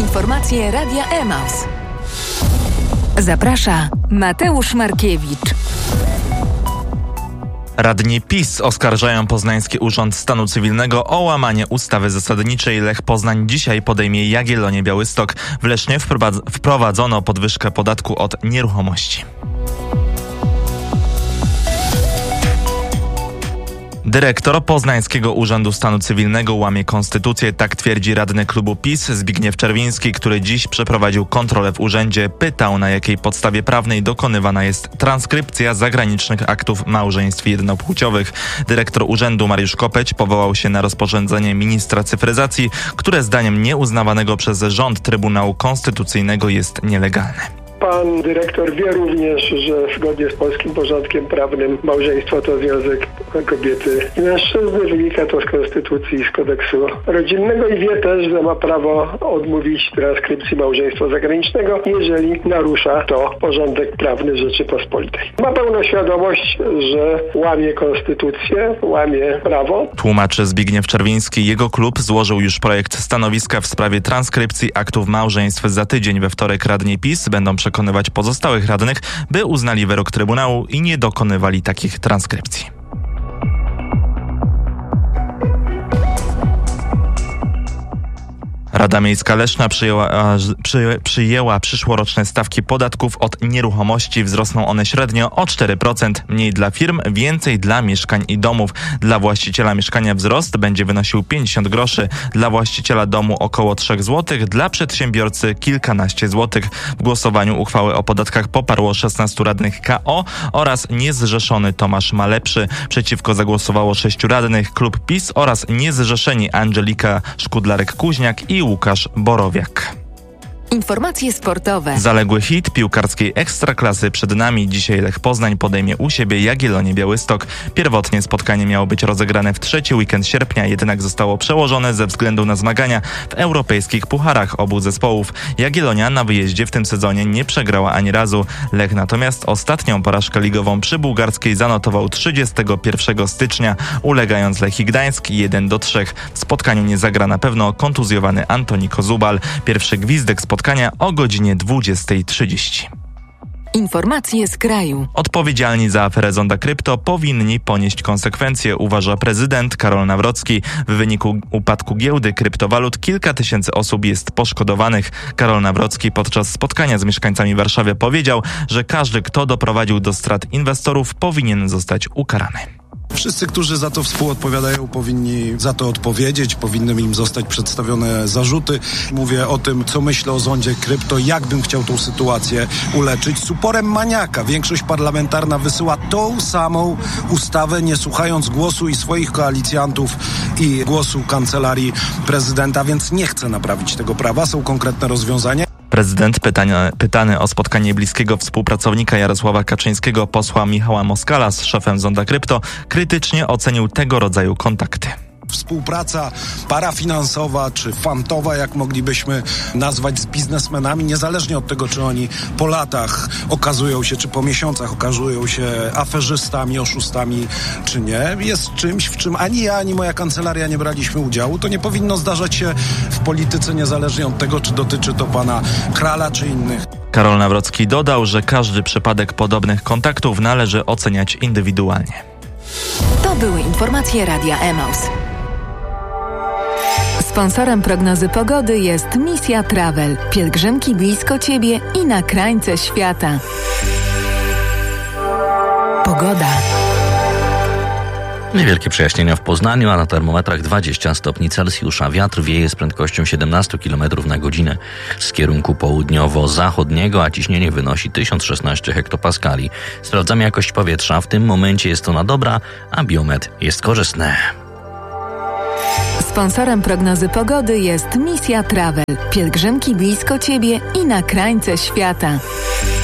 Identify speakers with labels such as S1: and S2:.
S1: Informacje Radia Emaus. Zaprasza Mateusz Markiewicz.
S2: Radni PiS oskarżają Poznański Urząd Stanu Cywilnego o łamanie ustawy zasadniczej. Lech Poznań dzisiaj podejmie Jagiellonię Białystok. W Lesznie wprowadzono podwyżkę podatku od nieruchomości. Dyrektor Poznańskiego Urzędu Stanu Cywilnego łamie konstytucję, tak twierdzi radny klubu PiS Zbigniew Czerwiński, który dziś przeprowadził kontrolę w urzędzie. Pytał, na jakiej podstawie prawnej dokonywana jest transkrypcja zagranicznych aktów małżeństw jednopłciowych. Dyrektor urzędu Mariusz Kopeć powołał się na rozporządzenie ministra cyfryzacji, które zdaniem nieuznawanego przez rząd Trybunału Konstytucyjnego jest nielegalne.
S3: Pan dyrektor wie również, że zgodnie z polskim porządkiem prawnym małżeństwo to związek kobiety i mężczyzny. Wynika to z konstytucji i z kodeksu rodzinnego i wie też, że ma prawo odmówić transkrypcji małżeństwa zagranicznego, jeżeli narusza to porządek prawny Rzeczypospolitej. Ma pełną świadomość, że łamie konstytucję, łamie prawo.
S2: Tłumaczy Zbigniew Czerwiński. Jego klub złożył już projekt stanowiska w sprawie transkrypcji aktów małżeństw. Za tydzień we wtorek radni PiS będą przekonywać pozostałych radnych, by uznali wyrok Trybunału i nie dokonywali takich transkrypcji. Rada Miejska Leszna przyjęła przyszłoroczne stawki podatków od nieruchomości. Wzrosną one średnio o 4%. Mniej dla firm, więcej dla mieszkań i domów. Dla właściciela mieszkania wzrost będzie wynosił 50 groszy, dla właściciela domu około 3 zł, dla przedsiębiorcy kilkanaście złotych. W głosowaniu uchwałę o podatkach poparło 16 radnych KO oraz niezrzeszony Tomasz Malepszy. Przeciwko zagłosowało 6 radnych, klub PiS oraz niezrzeszeni Angelika Szkudlarek-Kuźniak i Łukasz Borowiak.
S1: Informacje sportowe.
S2: Zaległy hit piłkarskiej Ekstraklasy przed nami. Dzisiaj Lech Poznań podejmie u siebie Jagiellonię Białystok. Pierwotnie spotkanie miało być rozegrane w trzeci weekend sierpnia, jednak zostało przełożone ze względu na zmagania w europejskich pucharach obu zespołów. Jagiellonia na wyjeździe w tym sezonie nie przegrała ani razu. Lech natomiast ostatnią porażkę ligową przy bułgarskiej zanotował 31 stycznia, ulegając Lechii Gdańsk 1-3. W spotkaniu nie zagra na pewno kontuzjowany Antoni Kozubal. Pierwszy gwizdek spotkania o godzinie 20:30.
S1: Informacje z kraju.
S2: Odpowiedzialni za aferę Zonda Krypto powinni ponieść konsekwencje, uważa prezydent Karol Nawrocki. W wyniku upadku giełdy kryptowalut kilka tysięcy osób jest poszkodowanych. Karol Nawrocki podczas spotkania z mieszkańcami Warszawy powiedział, że każdy, kto doprowadził do strat inwestorów, powinien zostać ukarany.
S4: Wszyscy, którzy za to współodpowiadają, powinni za to odpowiedzieć, powinny im zostać przedstawione zarzuty. Mówię o tym, co myślę o Zondzie Krypto, jak bym chciał tą sytuację uleczyć. Z uporem maniaka większość parlamentarna wysyła tą samą ustawę, nie słuchając głosu i swoich koalicjantów i głosu kancelarii prezydenta, więc nie chce naprawić tego prawa. Są konkretne rozwiązania.
S2: Prezydent pytany o spotkanie bliskiego współpracownika Jarosława Kaczyńskiego, posła Michała Moskala z szefem Zonda Krypto, krytycznie ocenił tego rodzaju kontakty.
S4: Współpraca parafinansowa czy fantowa, jak moglibyśmy nazwać, z biznesmenami, niezależnie od tego, czy oni po latach okazują się, czy po miesiącach okazują się aferzystami, oszustami, czy nie, jest czymś, w czym ani ja, ani moja kancelaria nie braliśmy udziału. To nie powinno zdarzać się w polityce, niezależnie od tego, czy dotyczy to pana Krala, czy innych.
S2: Karol Nawrocki dodał, że każdy przypadek podobnych kontaktów należy oceniać indywidualnie.
S1: To były informacje Radia Emaus. Sponsorem prognozy pogody jest Misja Travel. Pielgrzymki blisko Ciebie i na krańce świata. Pogoda.
S5: Niewielkie przejaśnienia w Poznaniu, a na termometrach 20 stopni Celsjusza. Wiatr wieje z prędkością 17 km na godzinę z kierunku południowo-zachodniego, a ciśnienie wynosi 1016 hektopaskali. Sprawdzamy jakość powietrza. W tym momencie jest ona dobra, a biometr jest korzystny.
S1: Sponsorem prognozy pogody jest Misja Travel. Pielgrzymki blisko Ciebie i na krańce świata.